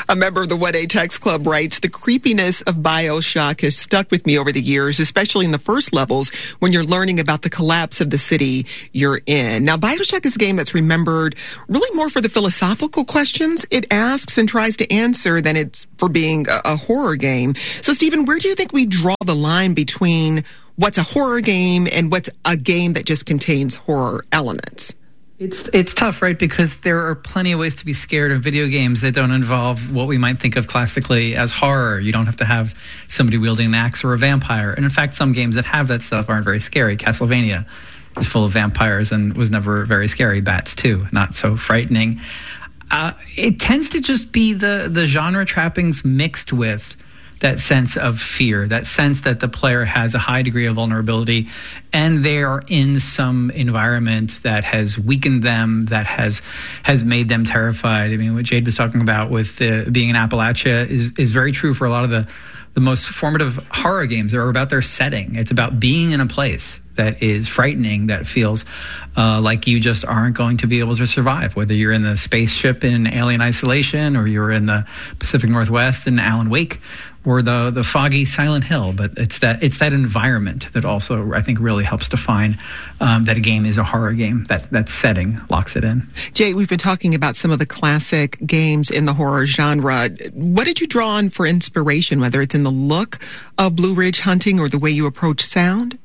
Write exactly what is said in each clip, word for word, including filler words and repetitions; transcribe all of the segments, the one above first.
A member of the one A Text Club writes, the creepiness of BioShock has stuck with me over the years, especially in the first levels when you're learning about the collapse of the city you're in. Now, BioShock is a game that's remembered really more for the philosophical questions it asks and tries to answer than it's for being a, a horror game. So, Stephen, where do you think we draw the line between what's a horror game and what's a game that just contains horror elements? It's it's tough, right? Because there are plenty of ways to be scared of video games that don't involve what we might think of classically as horror. You don't have to have somebody wielding an axe or a vampire. And in fact, some games that have that stuff aren't very scary. Castlevania is full of vampires and was never very scary. Bats, too, not so frightening. Uh, it tends to just be the, the genre trappings mixed with that sense of fear, that sense that the player has a high degree of vulnerability and they are in some environment that has weakened them, that has has made them terrified. I mean, what Jade was talking about with uh, being in Appalachia is, is very true for a lot of the, the most formative horror games. They're about their setting. It's about being in a place that is frightening, that feels uh, like you just aren't going to be able to survive, whether you're in the spaceship in Alien Isolation or you're in the Pacific Northwest in Alan Wake or the the foggy Silent Hill. But it's that it's that environment that also, I think, really helps define um, that a game is a horror game. That, that setting locks it in. Jay, we've been talking about some of the classic games in the horror genre. What did you draw on for inspiration, whether it's in the look of Blue Ridge Hunting or the way you approach sound?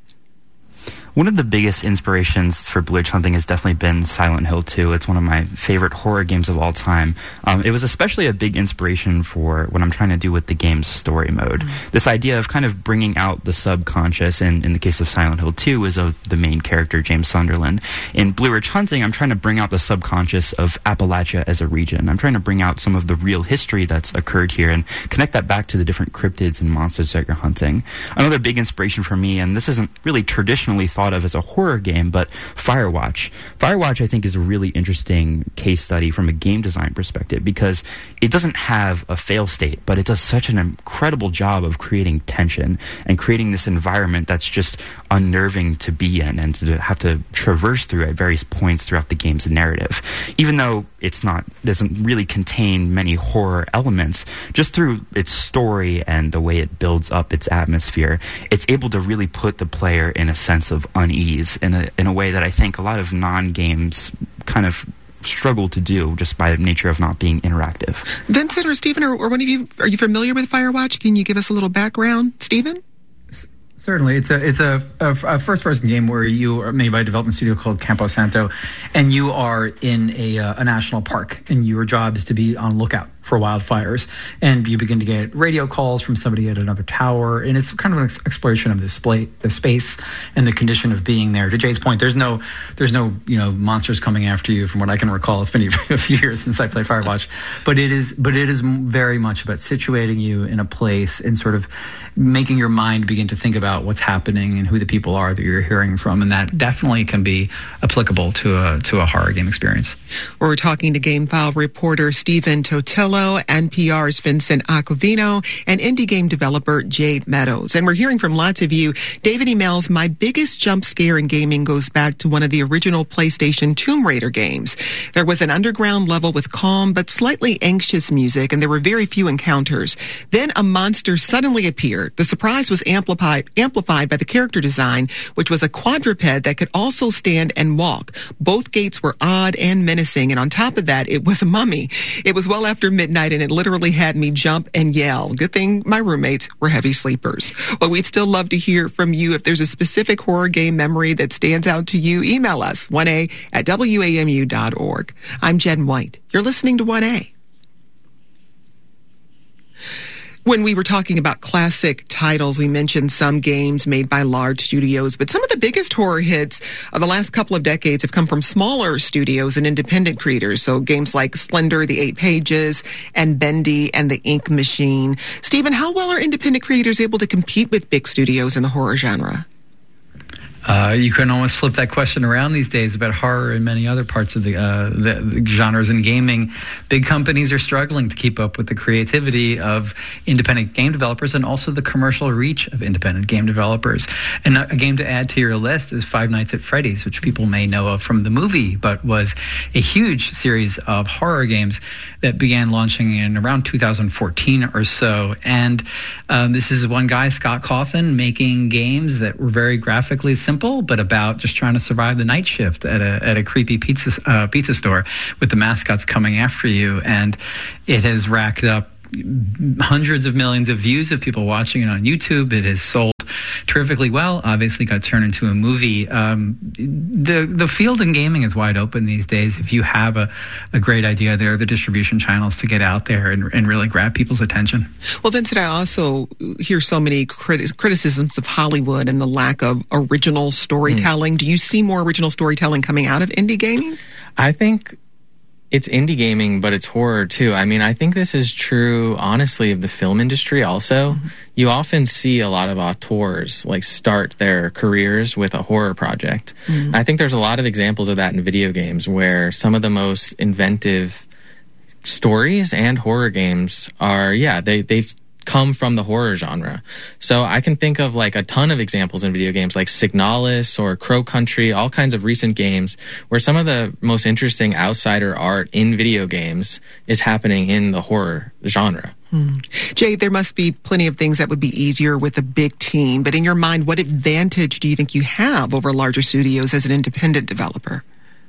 One of the biggest inspirations for Blue Ridge Hunting has definitely been Silent Hill two. It's one of my favorite horror games of all time. Um, it was especially a big inspiration for what I'm trying to do with the game's story mode. Mm-hmm. This idea of kind of bringing out the subconscious, and in the case of Silent Hill two, is of the main character, James Sunderland. In Blue Ridge Hunting, I'm trying to bring out the subconscious of Appalachia as a region. I'm trying to bring out some of the real history that's occurred here and connect that back to the different cryptids and monsters that you're hunting. Another big inspiration for me, and this isn't really traditionally thought of as a horror game, but Firewatch. Firewatch, I think, is a really interesting case study from a game design perspective because it doesn't have a fail state, but it does such an incredible job of creating tension and creating this environment that's just unnerving to be in and to have to traverse through at various points throughout the game's narrative. Even though it's not, doesn't really contain many horror elements, just through its story and the way it builds up its atmosphere, it's able to really put the player in a sense of unease in a in a way that I think a lot of non-games kind of struggle to do just by the nature of not being interactive. Vincent or Stephen or, or one of you, are you familiar with Firewatch? Can you give us a little background, Stephen? Certainly. It's a it's a, a, a first-person game where you are made by a development studio called Campo Santo, and you are in a, uh, a national park, and your job is to be on lookout for wildfires. And you begin to get radio calls from somebody at another tower, and it's kind of an ex- exploration of the, spa- the space and the condition of being there. To Jay's point, there's no there's no you know monsters coming after you, from what I can recall. It's been a few years since I played Firewatch, but it is but it is very much about situating you in a place and sort of making your mind begin to think about what's happening and who the people are that you're hearing from, and that definitely can be applicable to a to a horror game experience. We're talking to GameFile reporter Stephen Totilo, N P R's Vincent Aquavino, and indie game developer Jade Meadows. And we're hearing from lots of you. David emails, my biggest jump scare in gaming goes back to one of the original PlayStation Tomb Raider games. There was an underground level with calm but slightly anxious music, and there were very few encounters. Then a monster suddenly appeared. The surprise was amplified, amplified by the character design, which was a quadruped that could also stand and walk. Both gates were odd and menacing, and on top of that, it was a mummy. It was well after midnight, and it literally had me jump and yell. Good thing my roommates were heavy sleepers. Well, we'd still love to hear from you. If there's a specific horror game memory that stands out to you, email us, one A at W A M U dot org. I'm Jen White. You're listening to one A. When we were talking about classic titles, we mentioned some games made by large studios, but some of the biggest horror hits of the last couple of decades have come from smaller studios and independent creators. So games like Slender, The Eight Pages, and Bendy and The Ink Machine. Stephen, how well are independent creators able to compete with big studios in the horror genre? Uh, you can almost flip that question around these days about horror and many other parts of the, uh, the, the genres in gaming. Big companies are struggling to keep up with the creativity of independent game developers and also the commercial reach of independent game developers. And a game to add to your list is Five Nights at Freddy's, which people may know of from the movie, but was a huge series of horror games that began launching in around two thousand fourteen or so. And um, this is one guy, Scott Cawthon, making games that were very graphically simple, but about just trying to survive the night shift at a at a creepy pizza uh, pizza store with the mascots coming after you. And it has racked up hundreds of millions of views of people watching it on YouTube. It has sold terrifically well. Obviously got turned into a movie. Um, the the field in gaming is wide open these days. If you have a, a great idea, there are the distribution channels to get out there and, and really grab people's attention. Well, Vincent, I also hear so many criti- criticisms of Hollywood and the lack of original storytelling. Mm. Do you see more original storytelling coming out of indie gaming? I think it's indie gaming, but it's horror too. I mean, I think this is true, honestly, of the film industry also. Mm-hmm. You often see a lot of auteurs like start their careers with a horror project. Mm-hmm. I think there's a lot of examples of that in video games where some of the most inventive stories and horror games are, yeah, they, they've come from the horror genre. So I can think of like a ton of examples in video games like Signalis or Crow Country, all kinds of recent games where some of the most interesting outsider art in video games is happening in the horror genre. Hmm. Jay, there must be plenty of things that would be easier with a big team, but in your mind, what advantage do you think you have over larger studios as an independent developer?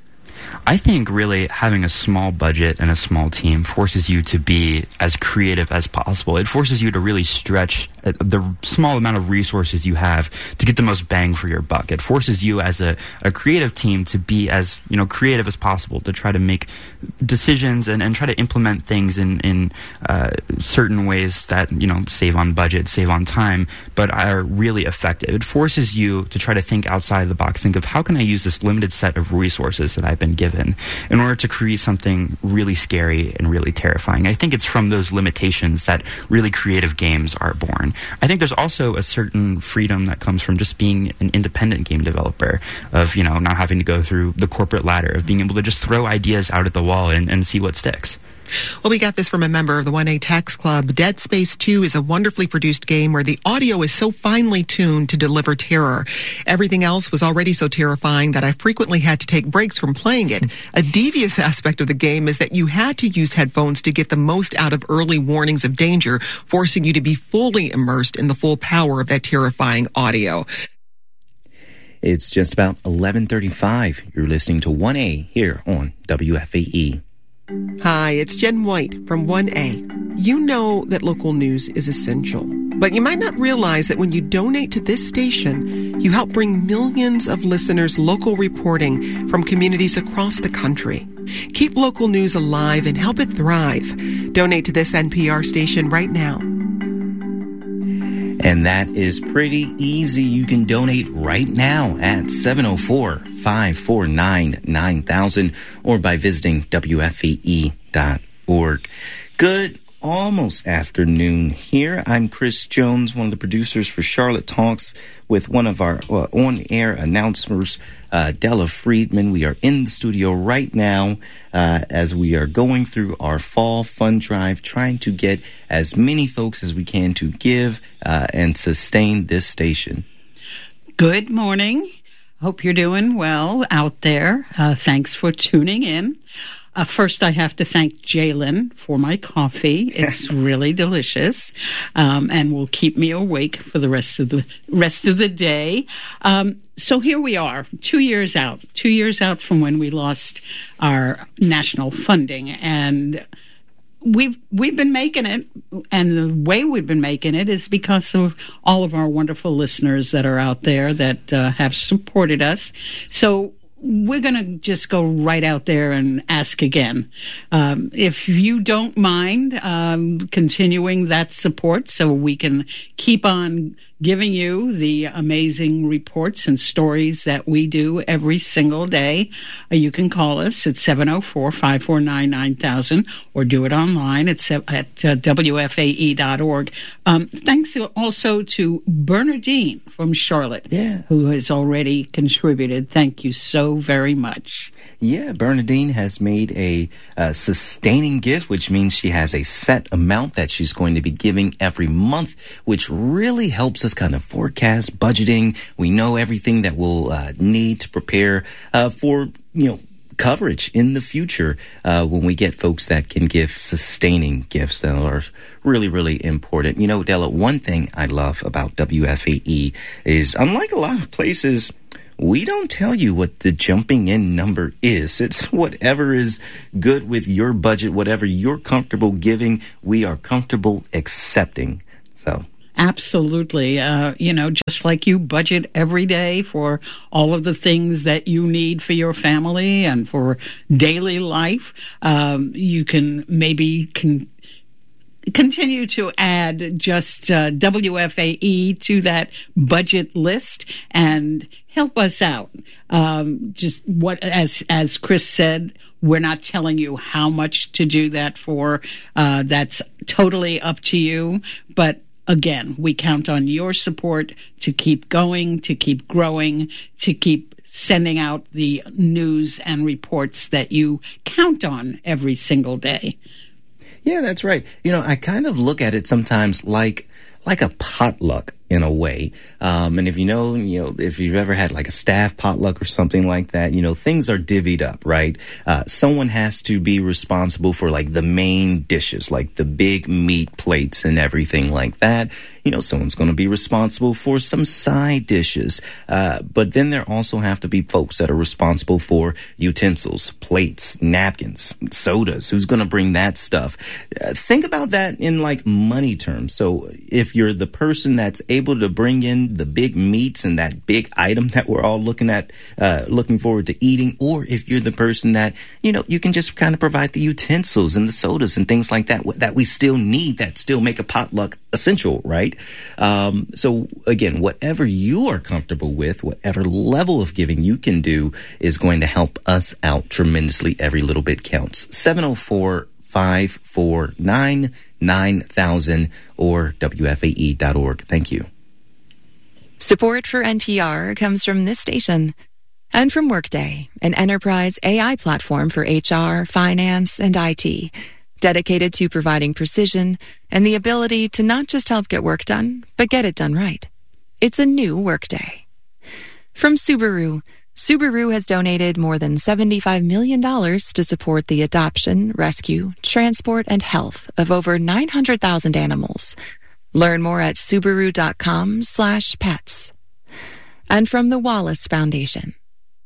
I think really having a small budget and a small team forces you to be as creative as possible. It forces you to really stretch the small amount of resources you have to get the most bang for your buck. It forces you as a, a creative team to be as, you know, creative as possible, to try to make decisions and, and try to implement things in, in uh, certain ways that, you know, save on budget, save on time, but are really effective. It forces you to try to think outside of the box, think of how can I use this limited set of resources that I've been given in order to create something really scary and really terrifying. I think it's from those limitations that really creative games are born. I think there's also a certain freedom that comes from just being an independent game developer, of, you know, not having to go through the corporate ladder, of being able to just throw ideas out at the wall and, and see what sticks. Well, we got this from a member of the one A Text Club. Dead Space two is a wonderfully produced game where the audio is so finely tuned to deliver terror. Everything else was already so terrifying that I frequently had to take breaks from playing it. A devious aspect of the game is that you had to use headphones to get the most out of early warnings of danger, forcing you to be fully immersed in the full power of that terrifying audio. It's just about eleven thirty-five. You're listening to one A here on W F A E. Hi, it's Jen White from one A. You know that local news is essential, but you might not realize that when you donate to this station, you help bring millions of listeners local reporting from communities across the country. Keep local news alive and help it thrive. Donate to this N P R station right now. And that is pretty easy. You can donate right now at seven oh four, five four nine, nine thousand or by visiting W F A E dot org. Good almost afternoon here. I'm Chris Jones, one of the producers for Charlotte Talks, with one of our uh, on-air announcers, uh, Della Friedman. We are in the studio right now uh, as we are going through our fall fund drive, trying to get as many folks as we can to give uh, and sustain this station. Good morning. Hope you're doing well out there. Uh, thanks for tuning in. Uh, first, I have to thank Jalen for my coffee. It's really delicious, um, and will keep me awake for the rest of the rest of the day. Um, so here we are, two years out, two years out from when we lost our national funding, and we've we've been making it. And the way we've been making it is because of all of our wonderful listeners that are out there that uh, have supported us. So we're going to just go right out there and ask again. Um, if you don't mind um, continuing that support so we can keep on giving you the amazing reports and stories that we do every single day. Uh, you can call us at seven oh four, five four nine, nine thousand or do it online at, at uh, W F A E dot org. Um, thanks also to Bernadine from Charlotte, yeah. who has already contributed. Thank you so very much. Yeah, Bernadine has made a uh, sustaining gift, which means she has a set amount that she's going to be giving every month, which really helps us kind of forecast budgeting. We know everything that we'll uh, need to prepare uh, for, you know, coverage in the future uh, when we get folks that can give sustaining gifts that are really, really important. You know, Della, one thing I love about W F A E is, unlike a lot of places, we don't tell you what the jumping in number is. It's whatever is good with your budget, whatever you're comfortable giving, we are comfortable accepting. So. Absolutely. Uh, you know, just like you budget every day for all of the things that you need for your family and for daily life, um, you can maybe con- continue to add just uh, W F A E to that budget list and help us out. Um, just what, as as Chris said, we're not telling you how much to do that for. Uh, that's totally up to you. But again, we count on your support to keep going, to keep growing, to keep sending out the news and reports that you count on every single day. Yeah, that's right. You know, I kind of look at it sometimes like like a potluck in a way. Um, and if you know, you know, if you've ever had like a staff potluck or something like that, you know, things are divvied up, right? Uh, someone has to be responsible for like the main dishes, like the big meat plates and everything like that. You know, someone's going to be responsible for some side dishes. Uh, but then there also have to be folks that are responsible for utensils, plates, napkins, sodas. Who's going to bring that stuff? Uh, think about that in like money terms. So if you're the person that's able to bring in the big meats and that big item that we're all looking at, uh, looking forward to eating, or if you're the person that, you know, you can just kind of provide the utensils and the sodas and things like that, that we still need, that still make a potluck essential, right? Um, so again, whatever you are comfortable with, whatever level of giving you can do is going to help us out tremendously. Every little bit counts. seven oh four, five four nine, nine thousand or W F A E dot org. Thank you. Support for N P R comes from this station and from Workday, an enterprise A I platform for H R, finance, and I T, dedicated to providing precision and the ability to not just help get work done, but get it done right. It's a new Workday. From Subaru, Subaru has donated more than seventy-five million dollars to support the adoption, rescue, transport, and health of over nine hundred thousand animals. Learn more at Subaru.com slash pets. And from the Wallace Foundation.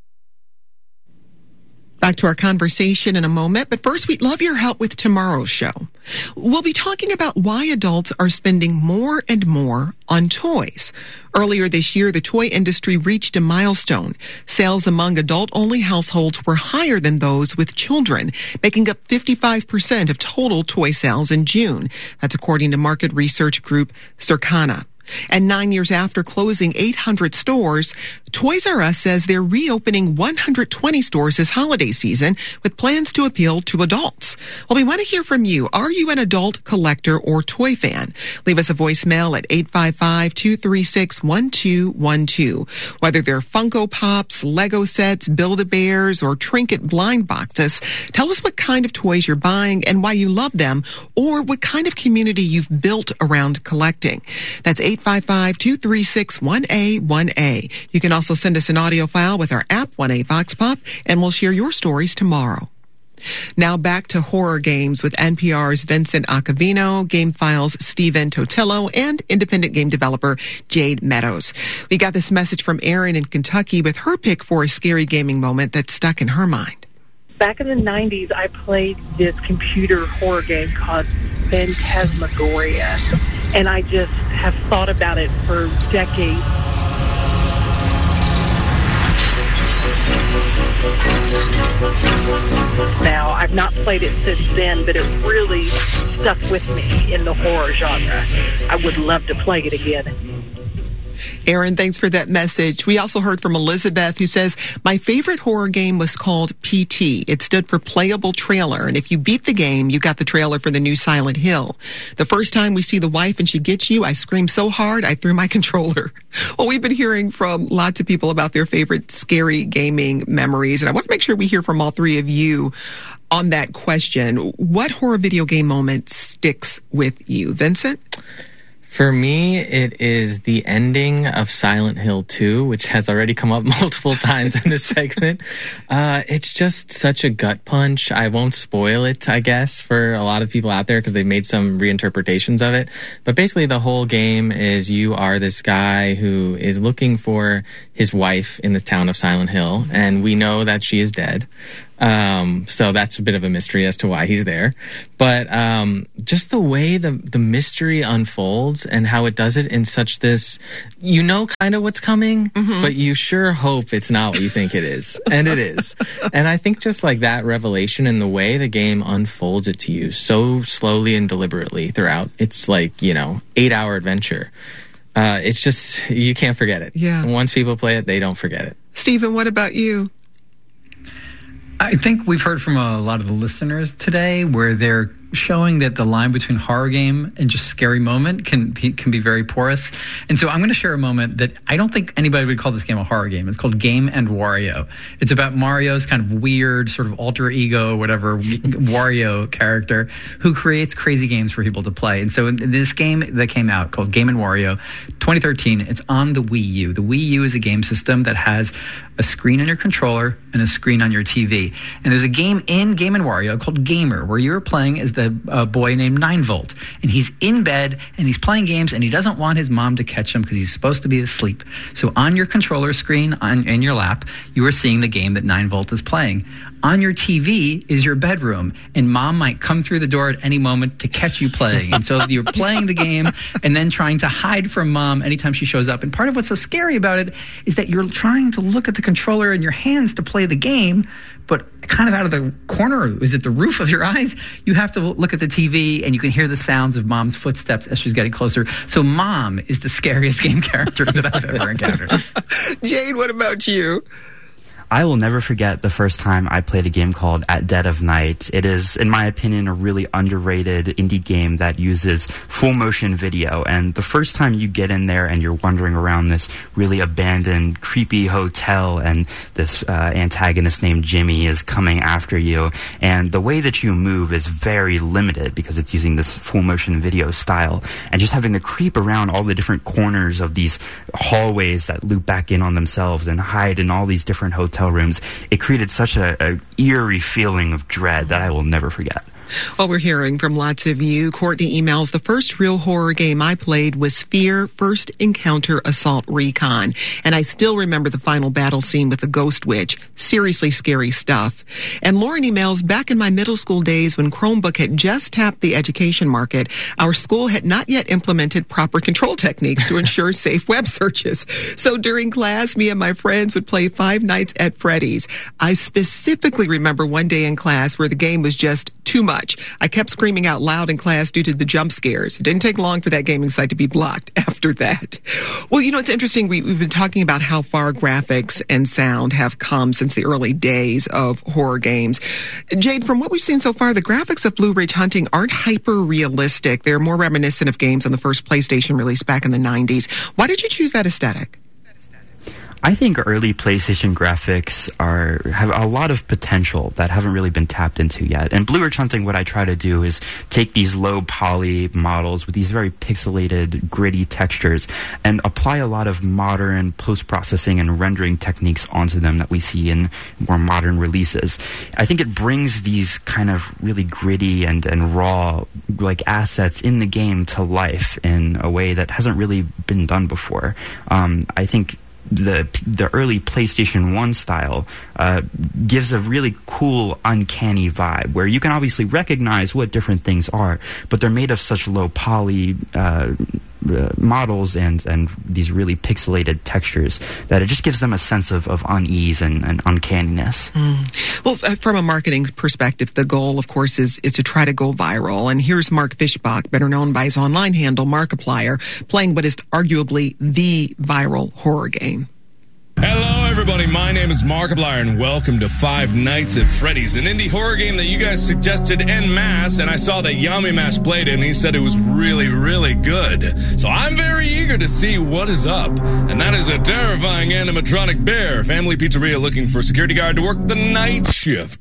Back to our conversation in a moment, but first we'd love your help with tomorrow's show. We'll be talking about why adults are spending more and more on toys. Earlier this year, the toy industry reached a milestone. Sales among adult-only households were higher than those with children, making up fifty-five percent of total toy sales in June. That's according to market research group Circana. And nine years after closing eight hundred stores, Toys R Us says they're reopening one hundred twenty stores this holiday season with plans to appeal to adults. Well, we want to hear from you. Are you an adult collector or toy fan? Leave us a voicemail at eight five five, two three six, one two one two. Whether they're Funko Pops, Lego sets, Build-A-Bears, or Trinket blind boxes, tell us what kind of toys you're buying and why you love them, or what kind of community you've built around collecting. That's eight five five, two three six, one A one A. You can also send us an audio file with our app, one A Vox Pop, and we'll share your stories tomorrow. Now back to horror games with N P R's Vincent Acavino, Game File's Stephen Totillo, and independent game developer Jade Meadows. We got this message from Erin in Kentucky with her pick for a scary gaming moment that stuck in her mind. Back in the nineties, I played this computer horror game called Phantasmagoria, and I just have thought about it for decades. Now, I've not played it since then, but it really stuck with me in the horror genre. I would love to play it again. Aaron, thanks for that message. We also heard from Elizabeth, who says, my favorite horror game was called P T. It stood for Playable Trailer. And if you beat the game, you got the trailer for the new Silent Hill. The first time we see the wife and she gets you, I screamed so hard, I threw my controller. Well, we've been hearing from lots of people about their favorite scary gaming memories. And I want to make sure we hear from all three of you on that question. What horror video game moment sticks with you? Vincent? For me, it is the ending of Silent Hill two, which has already come up multiple times in this segment. Uh, it's just such a gut punch. I won't spoil it, I guess, for a lot of people out there because they've made some reinterpretations of it. But basically, the whole game is you are this guy who is looking for his wife in the town of Silent Hill, and we know that she is dead. Um, so that's a bit of a mystery as to why he's there. But um, just the way the the mystery unfolds and how it does it in such this, you know, kind of what's coming, mm-hmm. but you sure hope it's not what you think it is. And it is. And I think just like that revelation and the way the game unfolds it to you so slowly and deliberately throughout, it's like, you know, eight hour adventure. Uh, it's just, you can't forget it. Yeah. And once people play it, they don't forget it. Stephen, what about you? I think we've heard from a lot of the listeners today where they're showing that the line between horror game and just scary moment can be, can be very porous. And so I'm going to share a moment that I don't think anybody would call this game a horror game. It's called Game and Wario. It's about Mario's kind of weird sort of alter ego, whatever, Wario character who creates crazy games for people to play. And so in this game that came out called Game and Wario, twenty thirteen, it's on the Wii U. The Wii U is a game system that has a screen on your controller and a screen on your T V. And there's a game in Game and Wario called Gamer where you're playing as the uh, boy named Nine Volt. And he's in bed and he's playing games and he doesn't want his mom to catch him because he's supposed to be asleep. So on your controller screen on, in your lap, you are seeing the game that Nine Volt is playing. On your T V is your bedroom, and mom might come through the door at any moment to catch you playing. And so you're playing the game and then trying to hide from mom anytime she shows up. And part of what's so scary about it is that you're trying to look at the controller in your hands to play the game, but kind of out of the corner, is it the roof of your eyes? You have to look at the T V and you can hear the sounds of mom's footsteps as she's getting closer. So mom is the scariest game character that I've ever encountered. Jade, what about you? I will never forget the first time I played a game called At Dead of Night. It is, in my opinion, a really underrated indie game that uses full motion video. And the first time you get in there and you're wandering around this really abandoned, creepy hotel and this uh, antagonist named Jimmy is coming after you. And the way that you move is very limited because it's using this full motion video style. And just having to creep around all the different corners of these hallways that loop back in on themselves and hide in all these different hotels rooms, it created such a, a eerie feeling of dread that I will never forget. Well, we're hearing from lots of you. Courtney emails, the first real horror game I played was Fear First Encounter Assault Recon. And I still remember the final battle scene with the Ghost Witch. Seriously scary stuff. And Lauren emails, back in my middle school days when Chromebook had just tapped the education market, our school had not yet implemented proper control techniques to ensure safe web searches. So during class, me and my friends would play Five Nights at Freddy's. I specifically remember one day in class where the game was just too much. I kept screaming out loud in class due to the jump scares. It didn't take long for that gaming site to be blocked after that. Well, you know, it's interesting. We, we've been talking about how far graphics and sound have come since the early days of horror games. Jade, from what we've seen so far, the graphics of Blue Ridge Hunting aren't hyper-realistic. They're more reminiscent of games on the first PlayStation release back in the nineties. Why did you choose that aesthetic? I think early PlayStation graphics are have a lot of potential that haven't really been tapped into yet. And Blue Ridge Hunting, what I try to do is take these low poly models with these very pixelated, gritty textures and apply a lot of modern post-processing and rendering techniques onto them that we see in more modern releases. I think it brings these kind of really gritty and, and raw like assets in the game to life in a way that hasn't really been done before. Um, I think the the early PlayStation one style uh, gives a really cool, uncanny vibe where you can obviously recognize what different things are, but they're made of such low poly uh, uh, models and, and these really pixelated textures that it just gives them a sense of, of unease and, and uncanniness. Mm. Well, uh, from a marketing perspective, the goal, of course, is, is to try to go viral. And here's Mark Fischbach, better known by his online handle, Markiplier, playing what is arguably the viral horror game. Hello, everybody. My name is Markiplier, and welcome to Five Nights at Freddy's, an indie horror game that you guys suggested en masse, and I saw that Yami Mash played it, and he said it was really, really good. So I'm very eager to see what is up, and that is a terrifying animatronic bear, family pizzeria looking for a security guard to work the night shift.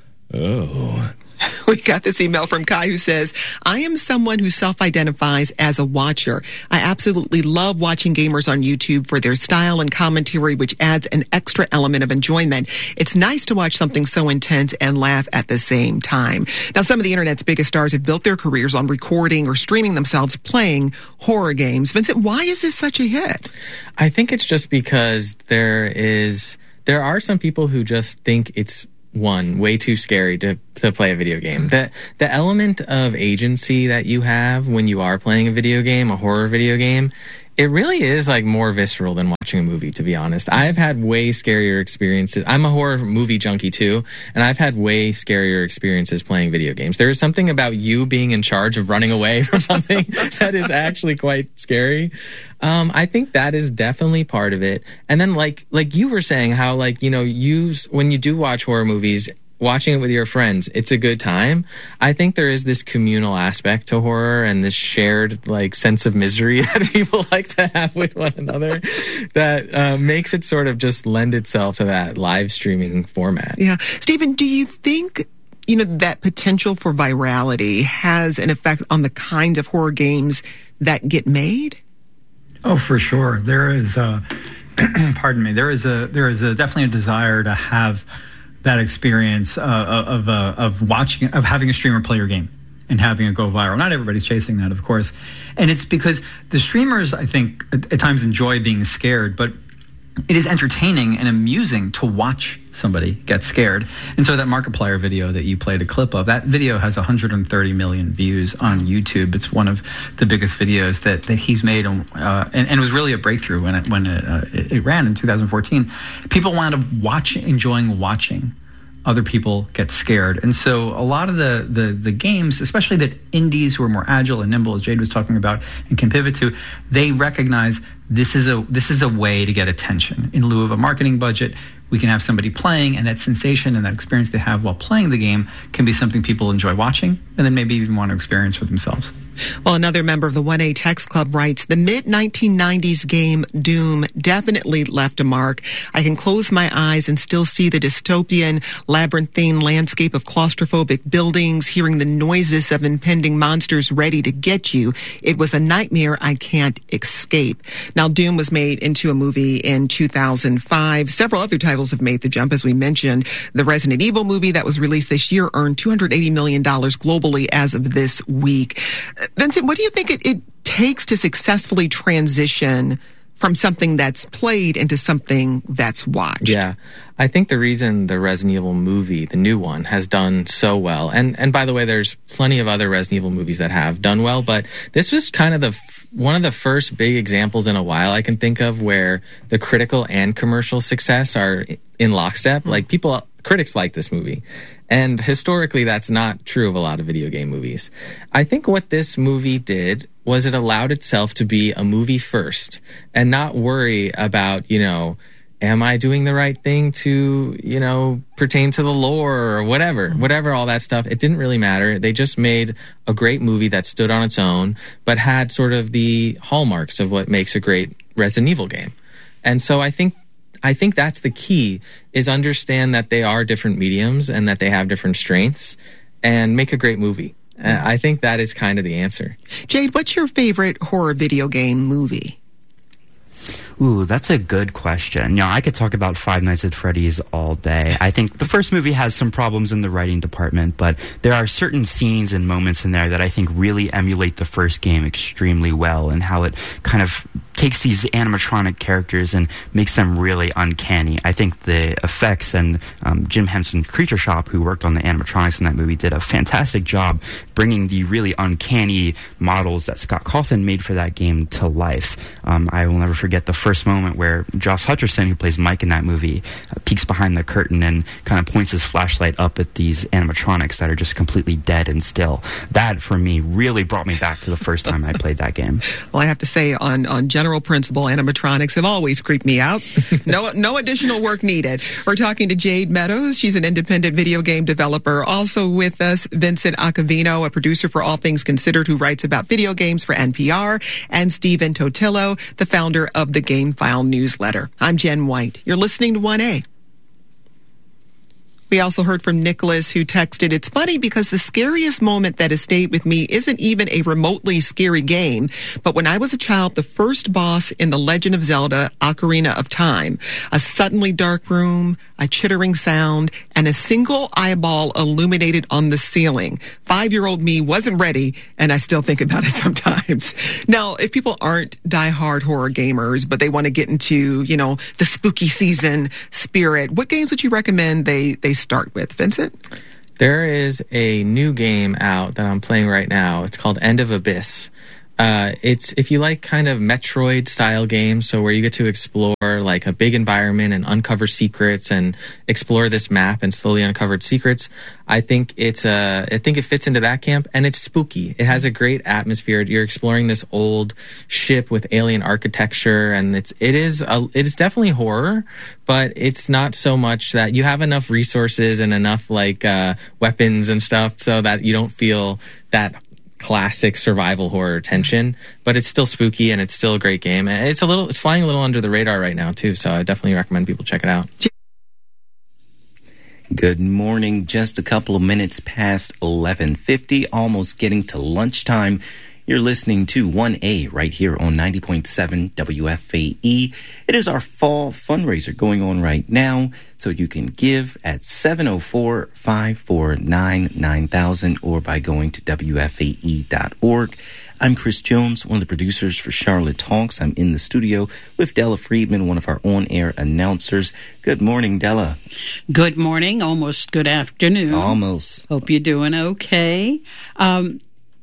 Oh... We got this email from Kai who says, I am someone who self-identifies as a watcher. I absolutely love watching gamers on YouTube for their style and commentary, which adds an extra element of enjoyment. It's nice to watch something so intense and laugh at the same time. Now, some of the internet's biggest stars have built their careers on recording or streaming themselves playing horror games. Vincent, why is this such a hit? I think it's just because there is, there are some people who just think it's one, way too scary to, to play a video game. The, the element of agency that you have when you are playing a video game, a horror video game, it really is like more visceral than watching a movie, to be honest. I've had way scarier experiences. I'm a horror movie junkie too, and I've had way scarier experiences playing video games. There is something about you being in charge of running away from something that is actually quite scary. Um, I think that is definitely part of it. And then like, like you were saying how like, you know, you, when you do watch horror movies, watching it with your friends, it's a good time. I think there is this communal aspect to horror and this shared like sense of misery that people like to have with one another that uh, makes it sort of just lend itself to that live streaming format. Yeah. Stephen, do you think, you know, that potential for virality has an effect on the kind of horror games that get made? Oh, for sure. There is a, pardon me, there is a, there is a definitely a desire to have that experience uh, of uh, of watching, of having a streamer play your game and having it go viral. Not everybody's chasing that, of course. And it's because the streamers, I think, at, at times enjoy being scared, but it is entertaining and amusing to watch somebody get scared. And so that Markiplier video that you played a clip of, that video has one hundred thirty million views on YouTube. It's one of the biggest videos that, that he's made, uh, and, and it was really a breakthrough when it, when it, uh, it, it ran in two thousand fourteen. People wound up watching, enjoying watching other people get scared. And so a lot of the, the, the games, especially that indies who are more agile and nimble, as Jade was talking about, and can pivot to, they recognize this is a this is a way to get attention. In lieu of a marketing budget, we can have somebody playing, and that sensation and that experience they have while playing the game can be something people enjoy watching and then maybe even want to experience for themselves. Well, another member of the one A Text Club writes, the mid nineteen nineties game Doom definitely left a mark. I can close my eyes and still see the dystopian, labyrinthine landscape of claustrophobic buildings, hearing the noises of impending monsters ready to get you. It was a nightmare I can't escape. Now, Doom was made into a movie in two thousand five. Several other titles have made the jump, as we mentioned. The Resident Evil movie that was released this year earned two hundred eighty million dollars globally as of this week. Vincent, what do you think it, it takes to successfully transition from something that's played into something that's watched? Yeah, I think the reason the Resident Evil movie, the new one, has done so well, and and by the way, there's plenty of other Resident Evil movies that have done well, but this was kind of the one of the first big examples in a while I can think of where the critical and commercial success are in lockstep. Mm-hmm. Like people, critics like this movie. And historically, that's not true of a lot of video game movies. I think what this movie did was it allowed itself to be a movie first and not worry about, you know, am I doing the right thing to, you know, pertain to the lore or whatever, whatever, all that stuff. It didn't really matter. They just made a great movie that stood on its own, but had sort of the hallmarks of what makes a great Resident Evil game. And so I think I think that's the key, is understand that they are different mediums and that they have different strengths, and make a great movie. Uh, I think that is kind of the answer. Jade, what's your favorite horror video game movie? Ooh, that's a good question. You know, I could talk about Five Nights at Freddy's all day. I think the first movie has some problems in the writing department, but there are certain scenes and moments in there that I think really emulate the first game extremely well, and how it kind of takes these animatronic characters and makes them really uncanny. I think the effects and um, Jim Henson Creature Shop, who worked on the animatronics in that movie, did a fantastic job bringing the really uncanny models that Scott Cawthon made for that game to life. Um, I will never forget the first moment where Josh Hutcherson, who plays Mike in that movie, uh, peeks behind the curtain and kind of points his flashlight up at these animatronics that are just completely dead and still. That, for me, really brought me back to the first time I played that game. Well, I have to say, on, on general principle, animatronics have always creeped me out. No, no additional work needed. We're talking to Jade Meadows. She's an independent video game developer. Also with us, Vincent Acavino, a producer for All Things Considered, who writes about video games for N P R, and Stephen Totillo, the founder of the GameFile newsletter. I'm Jen White. You're listening to one A. We also heard from Nicholas, who texted, "It's funny because the scariest moment that has stayed with me isn't even a remotely scary game, but when I was a child, the first boss in The Legend of Zelda Ocarina of Time, a suddenly dark room, a chittering sound, and a single eyeball illuminated on the ceiling. Five-year-old me wasn't ready, and I still think about it sometimes." Now, if people aren't diehard horror gamers, but they want to get into, you know, the spooky season spirit, what games would you recommend they, they start with, Vincent? There is a new game out that I'm playing right now. It's called End of Abyss. Uh, it's if you like kind of Metroid style games, so where you get to explore like a big environment and uncover secrets and explore this map and slowly uncovered secrets. I think it's uh, I think it fits into that camp, and it's spooky. It has a great atmosphere. You're exploring this old ship with alien architecture, and it's it is a, it is definitely horror, but it's not so much that you have enough resources and enough like uh, weapons and stuff so that you don't feel that classic survival horror tension, but it's still spooky and it's still a great game. It's a little, it's flying a little under the radar right now too, so I definitely recommend people check it out. Good morning. Just a couple of minutes past eleven fifty, almost getting to lunchtime. You're listening to one A right here on ninety point seven W F A E. It is our fall fundraiser going on right now, so you can give at seven oh four, five four nine, nine thousand or by going to W F A E dot org. I'm Chris Jones, one of the producers for Charlotte Talks. I'm in the studio with Della Friedman, one of our on-air announcers. Good morning, Della. Good morning, almost good afternoon. Almost. Hope you're doing okay. Um,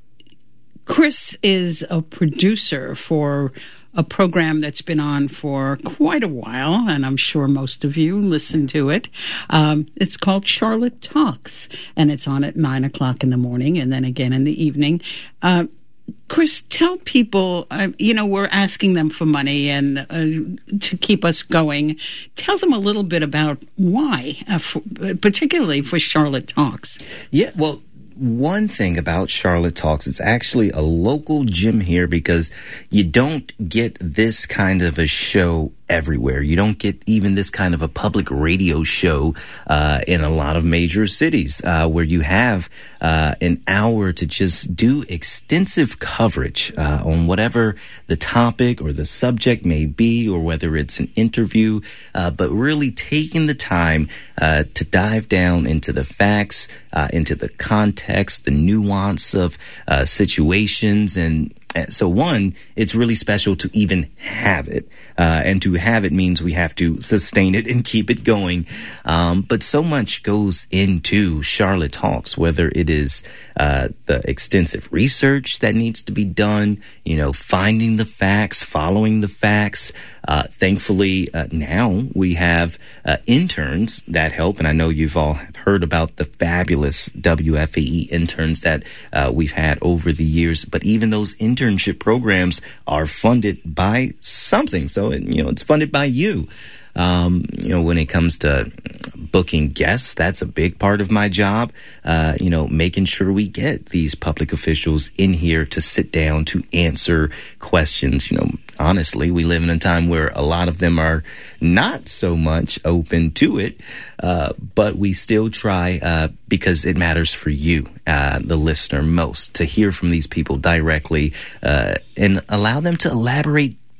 Chris is a producer for a program that's been on for quite a while, and I'm sure most of you listen to it. Um, it's called Charlotte Talks, and it's on at nine o'clock in the morning and then again in the evening. Uh, Chris, tell people, uh, you know, we're asking them for money and uh, to keep us going. Tell them a little bit about why, uh, for, particularly for Charlotte Talks. Yeah, well, one thing about Charlotte Talks, it's actually a local gym here because you don't get this kind of a show everywhere. You don't get even this kind of a public radio show uh, in a lot of major cities uh, where you have uh, an hour to just do extensive coverage uh, on whatever the topic or the subject may be, or whether it's an interview, uh, but really taking the time uh, to dive down into the facts, uh, into the context, the nuance of uh, situations. And so, one, it's really special to even have it. Uh, and to have it means we have to sustain it and keep it going. Um, but so much goes into Charlotte Talks, whether it is uh, the extensive research that needs to be done, you know, finding the facts, following the facts. Uh, thankfully, uh, now we have uh, interns that help. And I know you've all heard about the fabulous W F A E interns that uh, we've had over the years. But even those internship programs are funded by something. So, it, you know, it's funded by you. Um, you know, when it comes to booking guests, that's a big part of my job. Uh, you know, making sure we get these public officials in here to sit down to answer questions. You know, honestly, we live in a time where a lot of them are not so much open to it, uh, but we still try uh, because it matters for you, uh, the listener, most, to hear from these people directly uh, and allow them to elaborate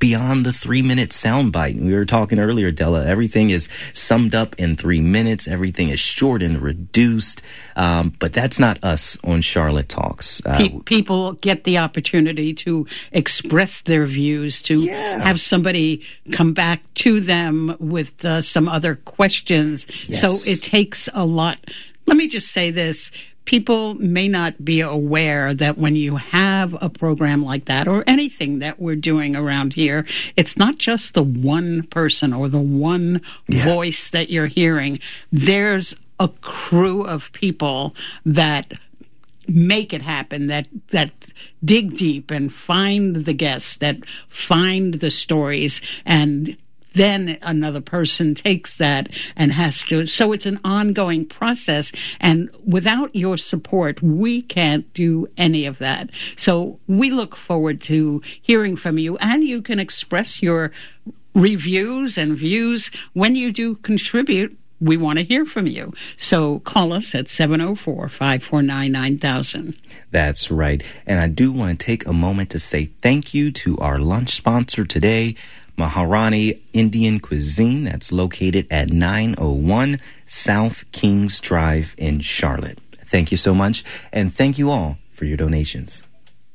beyond the three-minute soundbite. We were talking earlier, Della. Everything is summed up in three minutes. Everything is short and reduced. Um, but that's not us on Charlotte Talks. Uh, Pe- people get the opportunity to express their views, to yeah. have somebody come back to them with uh, some other questions. Yes. So it takes a lot. Let me just say this. People may not be aware that when you have a program like that or anything that we're doing around here, it's not just the one person or the one yeah. voice that you're hearing. There's a crew of people that make it happen, that that dig deep and find the guests, that find the stories, and then another person takes that and has to. So it's an ongoing process. And without your support, we can't do any of that. So we look forward to hearing from you. And you can express your reviews and views when you do contribute. We want to hear from you. So call us at seven oh four, five four nine, nine thousand. That's right. And I do want to take a moment to say thank you to our lunch sponsor today, Maharani Indian Cuisine. That's located at nine oh one South Kings Drive in Charlotte. Thank you so much, and thank you all for your donations.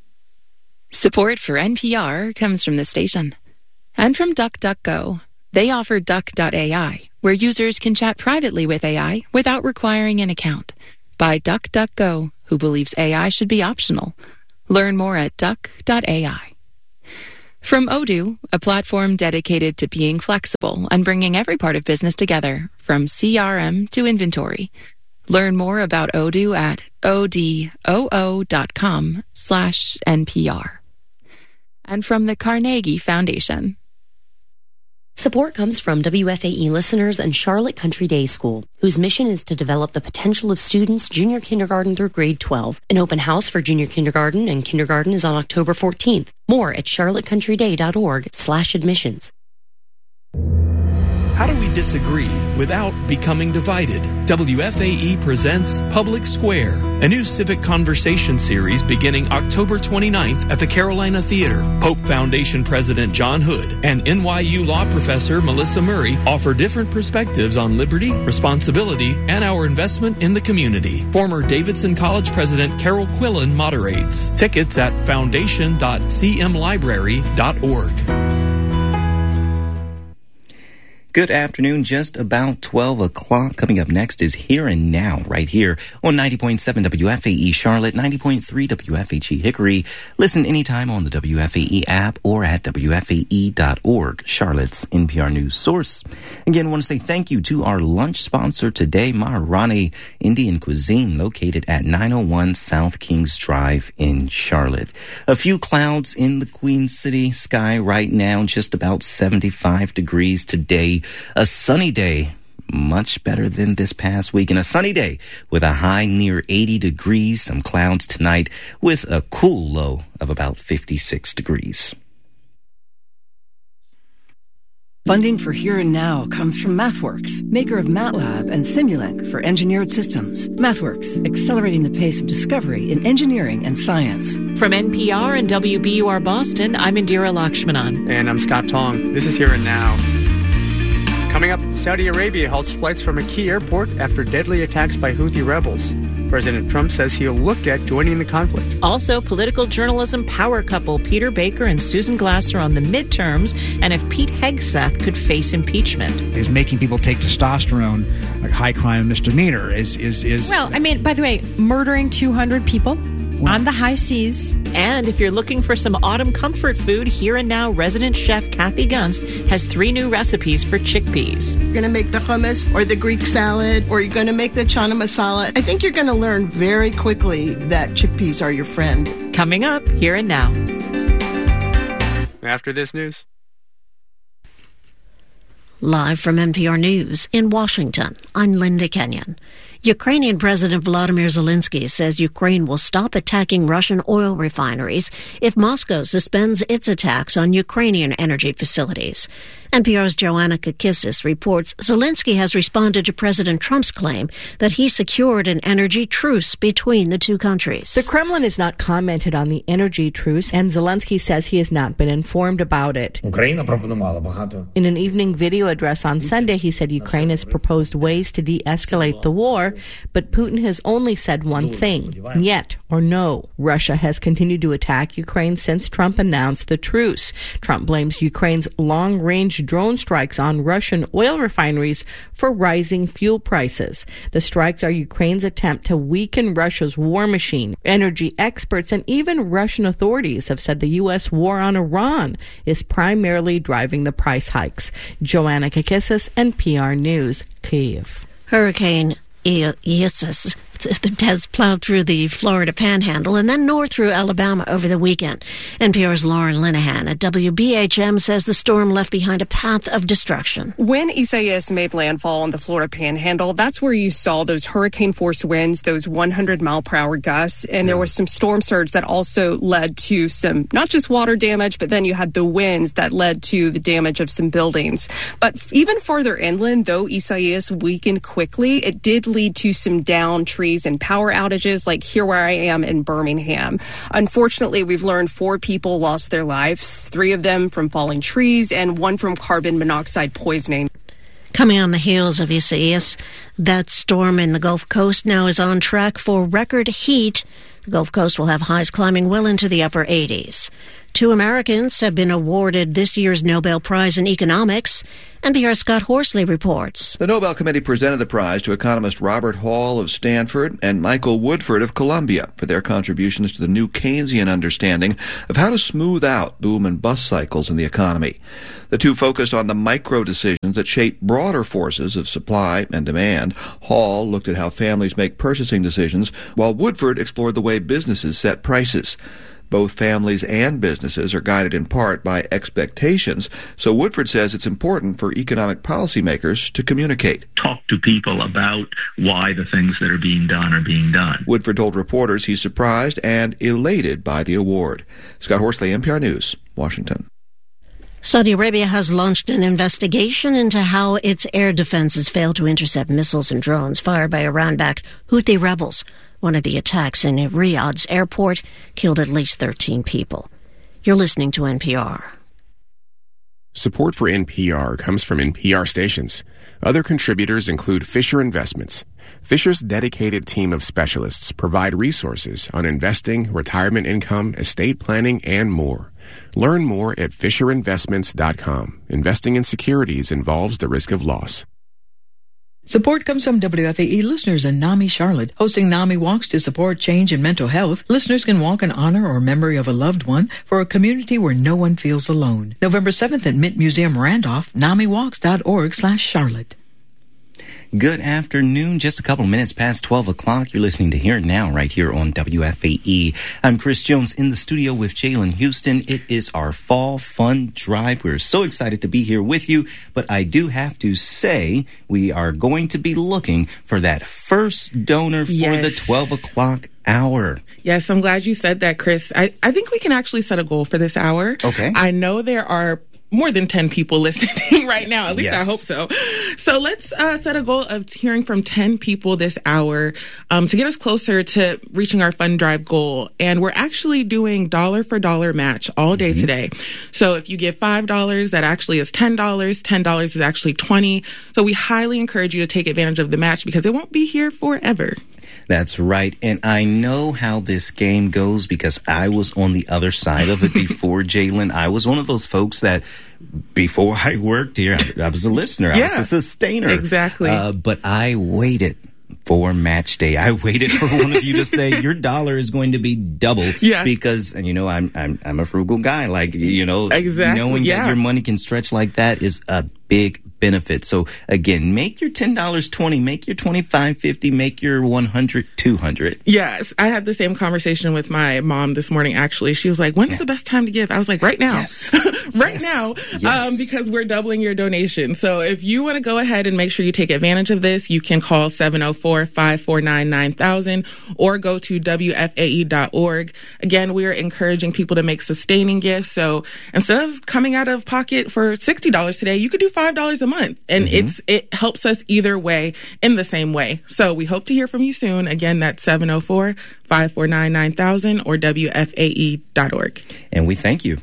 Support for N P R comes from the station and from DuckDuckGo. They offer Duck dot A I, where users can chat privately with A I without requiring an account. By DuckDuckGo, who believes A I should be optional. Learn more at Duck dot A I. From Odoo, a platform dedicated to being flexible and bringing every part of business together, from C R M to inventory. Learn more about Odoo at odoo.com slash NPR. And from the Carnegie Foundation. Support comes from W F A E listeners and Charlotte Country Day School, whose mission is to develop the potential of students junior kindergarten through grade twelve. An open house for junior kindergarten and kindergarten is on October fourteenth. More at charlottecountryday.org slash admissions. How do we disagree without becoming divided? W F A E presents Public Square, a new civic conversation series beginning October twenty-ninth at the Carolina Theater. Hope Foundation President John Hood and N Y U law professor Melissa Murray offer different perspectives on liberty, responsibility, and our investment in the community. Former Davidson College President Carol Quillen moderates. Tickets at foundation dot c m library dot org. Good afternoon, just about twelve o'clock. Coming up next is Here and Now, right here on ninety point seven W F A E Charlotte, ninety point three W F H E Hickory. Listen anytime on the W F A E app or at W F A E dot org, Charlotte's N P R news source. Again, I want to say thank you to our lunch sponsor today, Maharani Indian Cuisine, located at nine oh one South Kings Drive in Charlotte. A few clouds in the Queen City sky right now, just about seventy-five degrees today. A sunny day, much better than this past week, and a sunny day with a high near eighty degrees. Some clouds tonight with a cool low of about fifty-six degrees. Funding for Here and Now comes from MathWorks, maker of MATLAB and Simulink for engineered systems. MathWorks, accelerating the pace of discovery in engineering and science. From N P R and W B U R Boston, I'm Indira Lakshmanan. And I'm Scott Tong. This is Here and Now. Coming up, Saudi Arabia halts flights from a key airport after deadly attacks by Houthi rebels. President Trump says he'll look at joining the conflict. Also, political journalism power couple Peter Baker and Susan Glasser on the midterms, and if Pete Hegseth could face impeachment. Is making people take testosterone, like high crime misdemeanor, is is is. Well, I mean, by the way, murdering two hundred people on the high seas. And if you're looking for some autumn comfort food, Here and Now resident chef Kathy Gunst has three new recipes for chickpeas. You're going to make the hummus or the Greek salad, or you're going to make the chana masala. I think you're going to learn very quickly that chickpeas are your friend. Coming up, Here and Now. After this news. Live from N P R News in Washington, I'm Linda Kenyon. Ukrainian President Volodymyr Zelensky says Ukraine will stop attacking Russian oil refineries if Moscow suspends its attacks on Ukrainian energy facilities. N P R's Joanna Kakissis reports Zelensky has responded to President Trump's claim that he secured an energy truce between the two countries. The Kremlin has not commented on the energy truce, and Zelensky says he has not been informed about it. In an evening video address on Sunday, he said Ukraine has proposed ways to de-escalate the war, but Putin has only said one thing, yet or no. Russia has continued to attack Ukraine since Trump announced the truce. Trump blames Ukraine's long-range drone strikes on Russian oil refineries for rising fuel prices. The strikes are Ukraine's attempt to weaken Russia's war machine. Energy experts and even Russian authorities have said the U S war on Iran is primarily driving the price hikes. Joanna Kakissis, N P R News, Kyiv. Hurricane Isis has plowed through the Florida Panhandle and then north through Alabama over the weekend. N P R's Lauren Linehan at W B H M says the storm left behind a path of destruction. When Isaias made landfall on the Florida Panhandle, that's where you saw those hurricane-force winds, those one hundred mile per hour gusts, and yeah. there was some storm surge that also led to some, not just water damage, but then you had the winds that led to the damage of some buildings. But even farther inland, though Isaias weakened quickly, it did lead to some downed trees and power outages like here where I am in Birmingham. Unfortunately, we've learned four people lost their lives, three of them from falling trees and one from carbon monoxide poisoning. Coming on the heels of Isaias, that storm in the Gulf Coast now is on track for record heat. The Gulf Coast will have highs climbing well into the upper eighties. Two Americans have been awarded this year's Nobel Prize in Economics. N P R's Scott Horsley reports. The Nobel Committee presented the prize to economist Robert Hall of Stanford and Michael Woodford of Columbia for their contributions to the new Keynesian understanding of how to smooth out boom and bust cycles in the economy. The two focused on the micro decisions that shape broader forces of supply and demand. Hall looked at how families make purchasing decisions, while Woodford explored the way businesses set prices. Both families and businesses are guided in part by expectations, so Woodford says it's important for economic policymakers to communicate. Talk to people about why the things that are being done are being done. Woodford told reporters he's surprised and elated by the award. Scott Horsley, N P R News, Washington. Saudi Arabia has launched an investigation into how its air defenses failed to intercept missiles and drones fired by Iran-backed Houthi rebels. One of the attacks in Riyadh's airport killed at least thirteen people. You're listening to N P R. Support for N P R comes from N P R stations. Other contributors include Fisher Investments. Fisher's dedicated team of specialists provide resources on investing, retirement income, estate planning, and more. Learn more at fisher investments dot com. Investing in securities involves the risk of loss. Support comes from W F A E listeners in NAMI Charlotte, hosting NAMI Walks to support change in mental health. Listeners can walk in honor or memory of a loved one for a community where no one feels alone. November seventh at Mint Museum Randolph, nami walks dot org slash Charlotte. Good afternoon. Just a couple minutes past twelve o'clock. You're listening to Here Now right here on W F A E. I'm Chris Jones in the studio with Jalen Houston. It is our fall fun drive. We're so excited to be here with you. But I do have to say we are going to be looking for that first donor for yes. the twelve o'clock hour. Yes, I'm glad you said that, Chris. I, I think we can actually set a goal for this hour. Okay. I know there are more than ten people listening right now. At least yes. I hope so. So let's uh, set a goal of hearing from ten people this hour um, to get us closer to reaching our fund drive goal. And we're actually doing dollar for dollar match all day mm-hmm. today. So if you give five dollars, that actually is ten dollars. ten dollars is actually twenty dollars. So we highly encourage you to take advantage of the match because it won't be here forever. That's right. And I know how this game goes because I was on the other side of it before, Jalen. I was one of those folks that before I worked here, I was a listener. Yeah, I was a sustainer. Exactly. Uh, but I waited for match day. I waited for one of you to say your dollar is going to be double. Yeah. Because, and you know, I'm I'm I'm a frugal guy. Like, you know, exactly. knowing yeah. that your money can stretch like that is a big benefits. So again, make your ten dollars twenty, make your twenty-five fifty, make your one hundred two hundred. Yes, I had the same conversation with my mom this morning. Actually, she was like, "When's yeah. the best time to give?" I was like, "Right now, yes. right yes. now," yes. Um, because we're doubling your donation. So if you want to go ahead and make sure you take advantage of this, you can call seven oh four, five four nine, nine thousand or go to W F A E dot org. Again, we are encouraging people to make sustaining gifts. So instead of coming out of pocket for sixty dollars today, you could do five dollars a month. And mm-hmm. it's it helps us either way in the same way. So we hope to hear from you soon. Again, that's seven oh four, five four nine, nine thousand or W F A E dot org. And we thank you.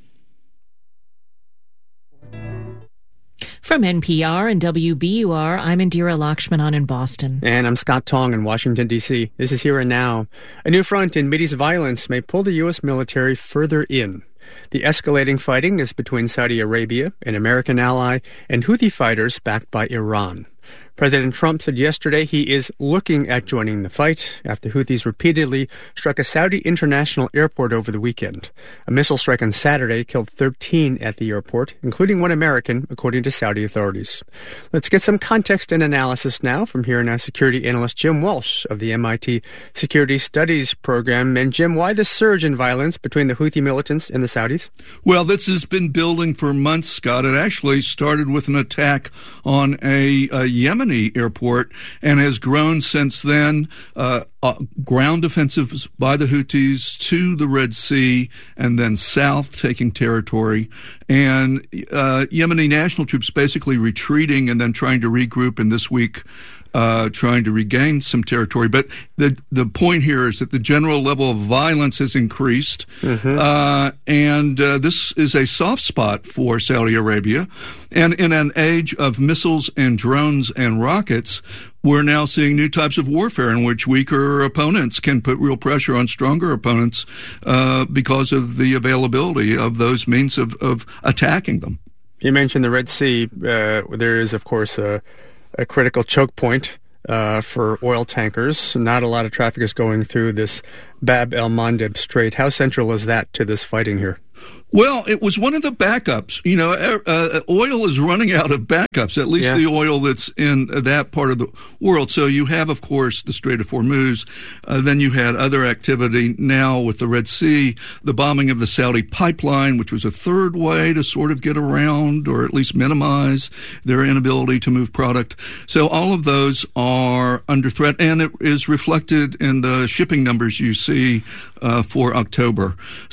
From N P R and W B U R, I'm Indira Lakshmanan in Boston. And I'm Scott Tong in Washington, D C This is Here and Now. A new front in Mideast violence may pull the U S military further in. The escalating fighting is between Saudi Arabia, an American ally, and Houthi fighters backed by Iran. President Trump said yesterday he is looking at joining the fight after Houthis repeatedly struck a Saudi international airport over the weekend. A missile strike on Saturday killed thirteen at the airport, including one American, according to Saudi authorities. Let's get some context and analysis now from Here and Now security analyst Jim Walsh of the M I T Security Studies Program. And Jim, why the surge in violence between the Houthi militants and the Saudis? Well, this has been building for months, Scott. It actually started with an attack on a, a Yemeni airport and has grown since then. Uh, uh, ground offensives by the Houthis to the Red Sea and then south, taking territory. And uh, Yemeni national troops basically retreating and then trying to regroup, and this week uh, trying to regain some territory. But the the point here is that the general level of violence has increased, mm-hmm. uh, and uh, this is a soft spot for Saudi Arabia. And in an age of missiles and drones and rockets, we're now seeing new types of warfare in which weaker opponents can put real pressure on stronger opponents uh, because of the availability of those means of, of attacking them. You mentioned the Red Sea. Uh, there is, of course, a, a critical choke point uh, for oil tankers. Not a lot of traffic is going through this Bab el-Mandeb Strait. How central is that to this fighting here? Well, it was one of the backups. You know, uh, oil is running out of backups, at least yeah. the oil that's in that part of the world. So you have, of course, the Strait of Hormuz. Uh, then you had other activity now with the Red Sea, the bombing of the Saudi pipeline, which was a third way to sort of get around or at least minimize their inability to move product. So all of those are under threat, and it is reflected in the shipping numbers you see uh, for October.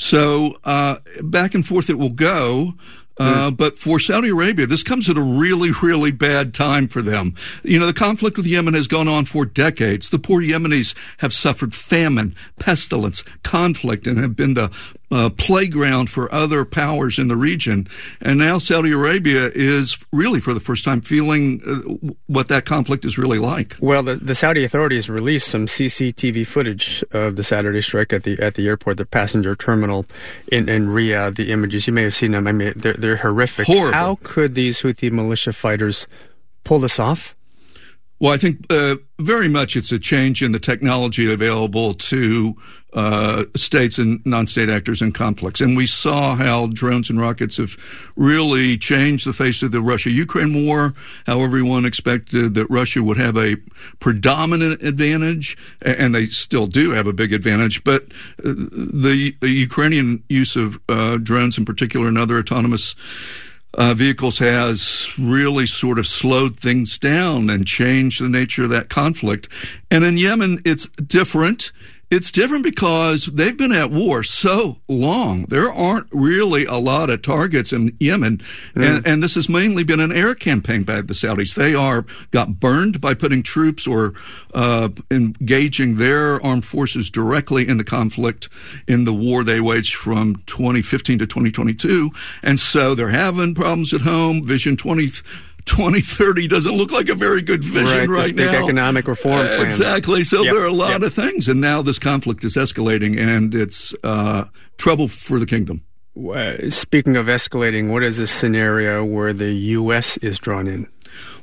So uh, back and forth it will go. Uh, but for Saudi Arabia, this comes at a really, really bad time for them. You know, the conflict with Yemen has gone on for decades. The poor Yemenis have suffered famine, pestilence, conflict, and have been the uh, playground for other powers in the region. And now Saudi Arabia is really, for the first time, feeling uh, what that conflict is really like. Well, the, the Saudi authorities released some C C T V footage of the Saturday strike at the at the airport, the passenger terminal in, in Riyadh. The images, you may have seen them. I mean, they're They're horrific. Horrible. How could these Houthi militia fighters pull this off? Well, I think uh, very much it's a change in the technology available to uh, states and non-state actors in conflicts. And we saw how drones and rockets have really changed the face of the Russia-Ukraine war, how everyone expected that Russia would have a predominant advantage, and they still do have a big advantage. But uh, the, the Ukrainian use of uh, drones in particular and other autonomous Uh, vehicles has really sort of slowed things down and changed the nature of that conflict. And in Yemen, it's different. It's different because they've been at war so long. There aren't really a lot of targets in Yemen. Mm. And, and this has mainly been an air campaign by the Saudis. They are got burned by putting troops or uh, engaging their armed forces directly in the conflict in the war they waged from twenty fifteen to twenty twenty-two. And so they're having problems at home. Vision twenty twenty thirty doesn't look like a very good vision right, right this big now. Economic reform plan. Uh, exactly. So yep. there are a lot yep. of things. And now this conflict is escalating, and it's uh, trouble for the kingdom. Uh, speaking of escalating, what is a scenario where the U S is drawn in?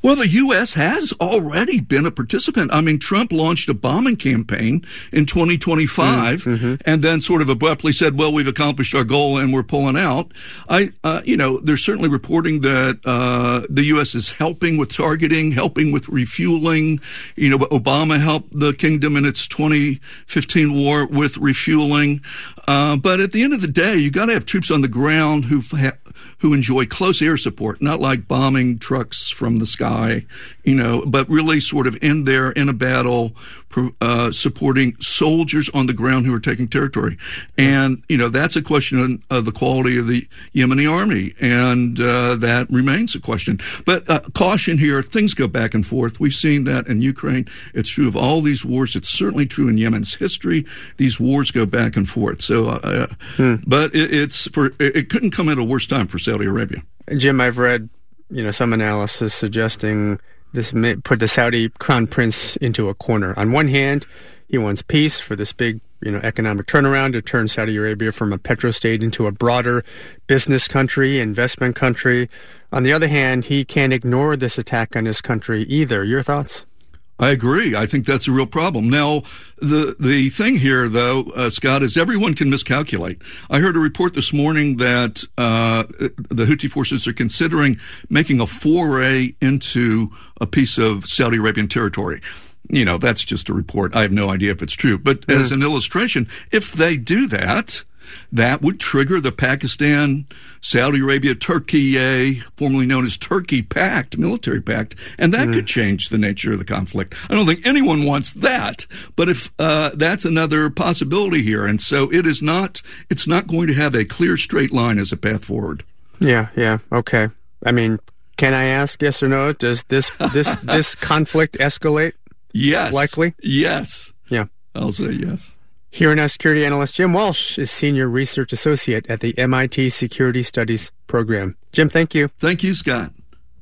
Well, the U S has already been a participant. I mean, Trump launched a bombing campaign in twenty twenty-five mm-hmm. and then sort of abruptly said, well, we've accomplished our goal and we're pulling out. I, uh, you know, there's certainly reporting that uh, the U S is helping with targeting, helping with refueling. You know, Obama helped the kingdom in its twenty fifteen war with refueling. Uh, but at the end of the day, you got to have troops on the ground who ha- who enjoy close air support, not like bombing trucks from the sky, you know, but really sort of in there in a battle, uh, supporting soldiers on the ground who are taking territory. And, you know, that's a question of the quality of the Yemeni army, and uh, that remains a question. But uh, caution here, things go back and forth. We've seen that in Ukraine. It's true of all these wars. It's certainly true in Yemen's history. These wars go back and forth. So, uh, hmm. but it, it's for it, it couldn't come at a worse time for Saudi Arabia. Jim, I've read, you know, some analysis suggesting this may put the Saudi crown prince into a corner. On one hand, he wants peace for this big, you know, economic turnaround to turn Saudi Arabia from a petrostate into a broader business country, investment country. On the other hand, he can't ignore this attack on his country either. Your thoughts? I agree. I think that's a real problem. Now, the the thing here, though, uh, Scott, is everyone can miscalculate. I heard a report this morning that uh, the Houthi forces are considering making a foray into a piece of Saudi Arabian territory. You know, that's just a report. I have no idea if it's true. But mm. as an illustration, if they do that, that would trigger the Pakistan, Saudi Arabia, Turkey, formerly known as Turkey Pact, military pact, and that mm. could change the nature of the conflict. I don't think anyone wants that, but if uh, that's another possibility here, and so it is not. It's not going to have a clear, straight line as a path forward. Yeah, yeah, okay. I mean, can I ask yes or no? Does this this this conflict escalate? Yes, likely. Yes, yeah, I'll say yes. Here and now, security analyst Jim Walsh is Senior Research Associate at the M I T Security Studies Program. Jim, thank you. Thank you, Scott.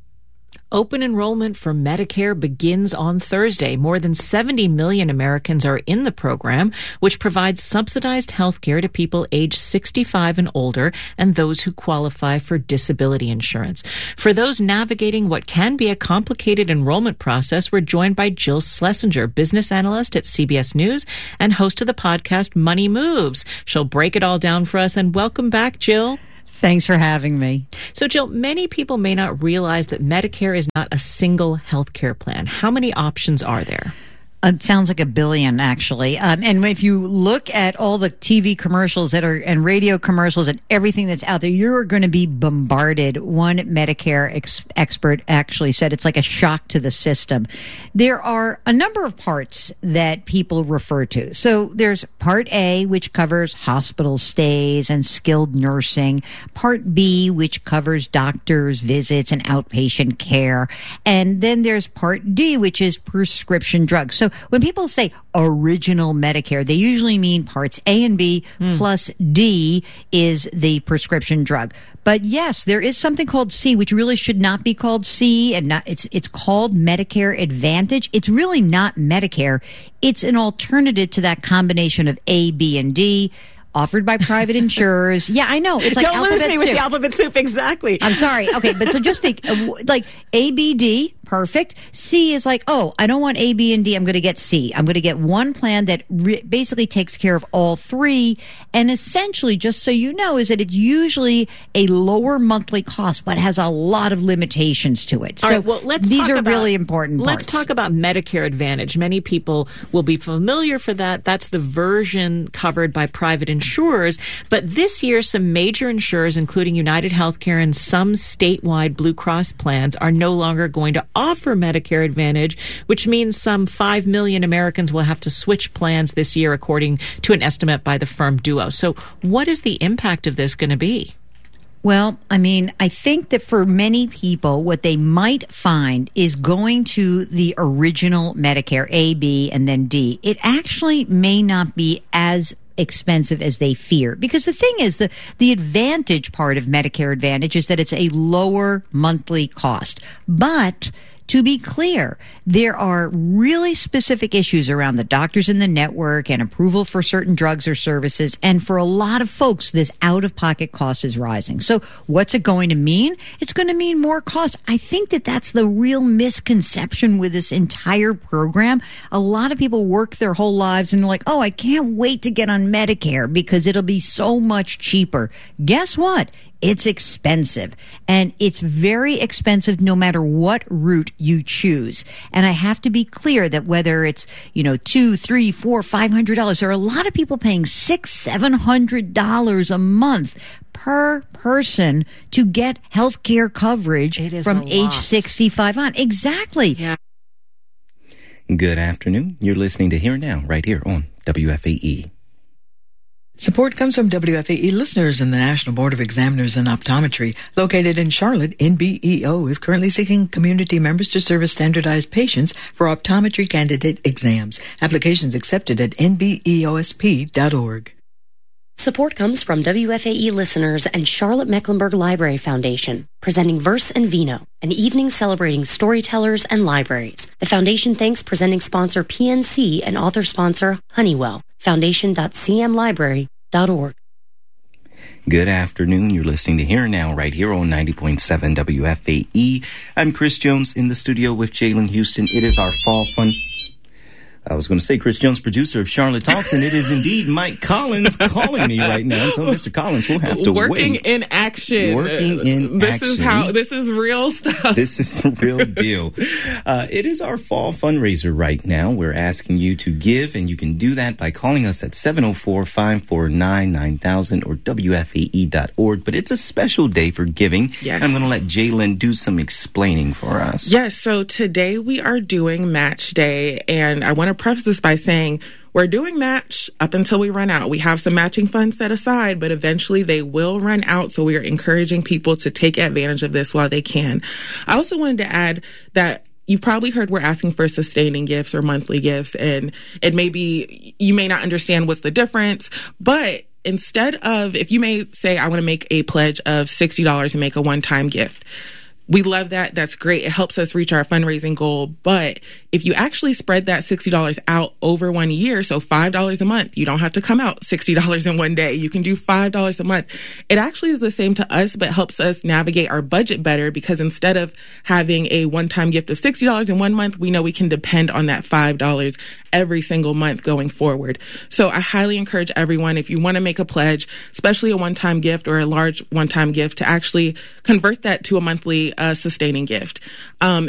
Open enrollment for Medicare begins on Thursday. More than seventy million Americans are in the program, which provides subsidized health care to people age sixty-five and older and those who qualify for disability insurance. For those navigating what can be a complicated enrollment process, we're joined by Jill Schlesinger, business analyst at C B S News and host of the podcast Money Moves. She'll break it all down for us, and welcome back, Jill. Thanks for having me. So, Jill, many people may not realize that Medicare is not a single health care plan. How many options are there? It sounds like a billion, actually. Um, and if you look at all the T V commercials that are and radio commercials and everything that's out there, you're going to be bombarded. One Medicare ex- expert actually said it's like a shock to the system. There are a number of parts that people refer to. So there's Part A, which covers hospital stays and skilled nursing. Part B, which covers doctors' visits and outpatient care. And then there's Part D, which is prescription drugs. So when people say original Medicare, they usually mean parts A and B mm. plus D is the prescription drug. But yes, there is something called C, which really should not be called C, and not, it's it's called Medicare Advantage. It's really not Medicare. It's an alternative to that combination of A, B, and D, offered by private insurers. Yeah, I know. It's like Don't alphabet lose me soup. with the alphabet soup. Exactly. I'm sorry. Okay, but so just think, uh, like A, B, D, perfect. C is like, oh, I don't want A, B, and D. I'm going to get C. I'm going to get one plan that re- basically takes care of all three. And essentially, just so you know, is that it's usually a lower monthly cost, but has a lot of limitations to it. All so right, well, let's these talk are about, really important Let's parts. talk about Medicare Advantage. Many people will be familiar for that. That's the version covered by private insurers. But this year, some major insurers, including United Healthcare and some statewide Blue Cross plans, are no longer going to offer Medicare Advantage, which means some five million Americans will have to switch plans this year, according to an estimate by the firm Duo. So what is the impact of this going to be? Well, I mean, I think that for many people, what they might find is going to the original Medicare, A, B, and then D. It actually may not be as expensive as they fear. Because the thing is, the, the advantage part of Medicare Advantage is that it's a lower monthly cost. But to be clear, there are really specific issues around the doctors in the network and approval for certain drugs or services. And for a lot of folks, this out-of-pocket cost is rising. So what's it going to mean? It's going to mean more cost. I think that that's the real misconception with this entire program. A lot of people work their whole lives and they're like, oh, I can't wait to get on Medicare because it'll be so much cheaper. Guess what? It's expensive, and it's very expensive no matter what route you choose. And I have to be clear that whether it's, you know, two, three, four, five hundred dollars, there are a lot of people paying six, seven hundred dollars a month per person to get health care coverage from age sixty-five on. Exactly. Yeah. Good afternoon. You're listening to Here Now, right here on W F A E. Support comes from W F A E listeners and the National Board of Examiners in Optometry. Located in Charlotte, N B E O is currently seeking community members to serve as standardized patients for optometry candidate exams. Applications accepted at N B E O S P dot org. Support comes from W F A E listeners and Charlotte-Mecklenburg Library Foundation, presenting Verse and Vino, an evening celebrating storytellers and libraries. The foundation thanks presenting sponsor P N C and author sponsor Honeywell. foundation dot c m library dot org. Good afternoon. You're listening to Here Now, right here on ninety point seven W F A E. I'm Chris Jones in the studio with Jalen Houston. It is our fall fun. I was going to say Chris Jones, producer of Charlotte Talks, and it is indeed Mike Collins calling me right now. So, Mister Collins, we'll have to Working wait. in action. Working in this action. This is how. This is real stuff. This is the real deal. Uh, it is our fall fundraiser right now. We're asking you to give, and you can do that by calling us at seven oh four, five four nine, nine thousand or W F A E dot org. But it's a special day for giving. Yes. I'm going to let Jalen do some explaining for us. Yes. So today we are doing Match Day, and I want to preface this by saying we're doing match up until we run out. We have some matching funds set aside, but eventually they will run out. So we are encouraging people to take advantage of this while they can. I also wanted to add that you've probably heard we're asking for sustaining gifts or monthly gifts, and it may be, you may not understand what's the difference, but instead of, if you may say, I want to make a pledge of sixty dollars and make a one-time gift. We love that. That's great. It helps us reach our fundraising goal. But if you actually spread that sixty dollars out over one year, so five dollars a month, you don't have to come out sixty dollars in one day. You can do five dollars a month. It actually is the same to us, but helps us navigate our budget better, because instead of having a one-time gift of sixty dollars in one month, we know we can depend on that five dollars every single month going forward. So I highly encourage everyone, if you want to make a pledge, especially a one-time gift or a large one-time gift, to actually convert that to a monthly uh, sustaining gift. Um,